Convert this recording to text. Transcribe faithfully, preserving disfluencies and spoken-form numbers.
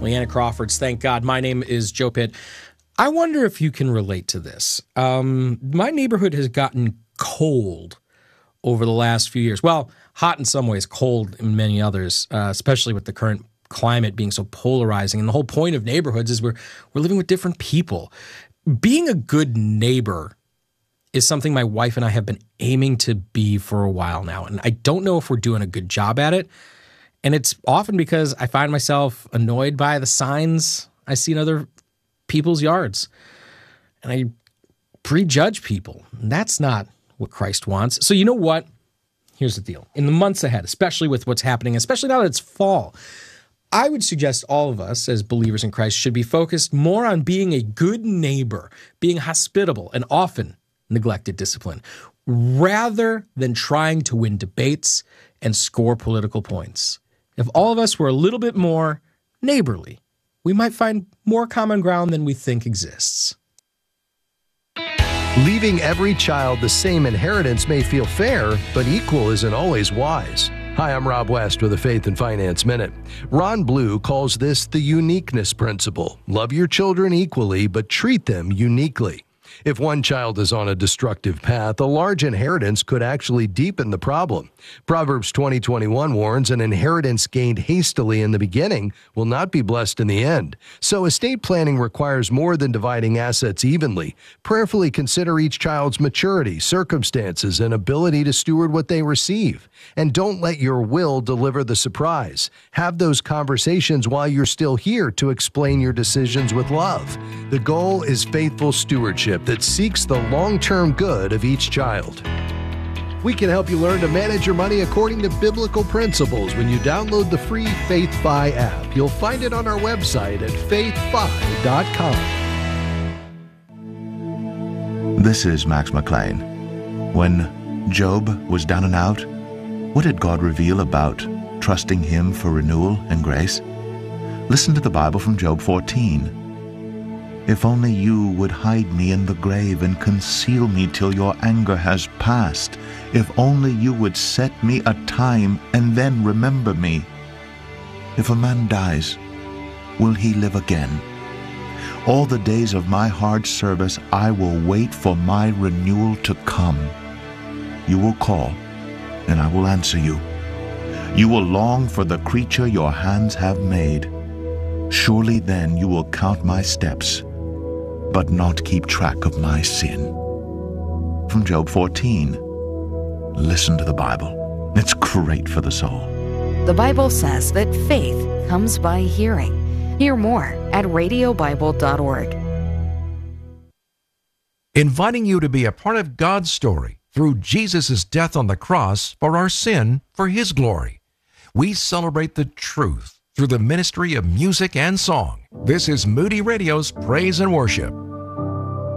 Leanna Crawford's Thank God. My name is Joe Pitt. I wonder if you can relate to this. Um, my neighborhood has gotten cold over the last few years. Well, hot in some ways, cold in many others, uh, especially with the current climate being so polarizing. And the whole point of neighborhoods is we're we're living with different people. Being a good neighbor is something my wife and I have been aiming to be for a while now. And I don't know if we're doing a good job at it. And it's often because I find myself annoyed by the signs I see in other people's yards. And I prejudge people. And that's not what Christ wants. So you know what? Here's the deal. In the months ahead, especially with what's happening, especially now that it's fall, I would suggest all of us as believers in Christ should be focused more on being a good neighbor, being hospitable, and often neglected discipline, rather than trying to win debates and score political points. If all of us were a little bit more neighborly, we might find more common ground than we think exists. Leaving every child the same inheritance may feel fair, but equal isn't always wise. Hi, I'm Rob West with a Faith and Finance Minute. Ron Blue calls this the uniqueness principle. Love your children equally, but treat them uniquely. If one child is on a destructive path, a large inheritance could actually deepen the problem. Proverbs twenty twenty-one warns an inheritance gained hastily in the beginning will not be blessed in the end. So estate planning requires more than dividing assets evenly. Prayerfully consider each child's maturity, circumstances, and ability to steward what they receive. And don't let your will deliver the surprise. Have those conversations while you're still here to explain your decisions with love. The goal is faithful stewardship that seeks the long-term good of each child. We can help you learn to manage your money according to biblical principles when you download the free FaithFi app. You'll find it on our website at faith fi dot com. This is Max McLean. When Job was down and out, what did God reveal about trusting Him for renewal and grace? Listen to the Bible from Job fourteen. If only you would hide me in the grave and conceal me till your anger has passed. If only you would set me a time and then remember me. If a man dies, will he live again? All the days of my hard service I will wait for my renewal to come. You will call, and I will answer you. You will long for the creature your hands have made. Surely then you will count my steps, but not keep track of my sin. From Job fourteen. Listen to the Bible. It's great for the soul. The Bible says that faith comes by hearing. Hear more at radio bible dot org. Inviting you to be a part of God's story through Jesus' death on the cross for our sin, for His glory. We celebrate the truth through the ministry of music and song. This is Moody Radio's Praise and Worship.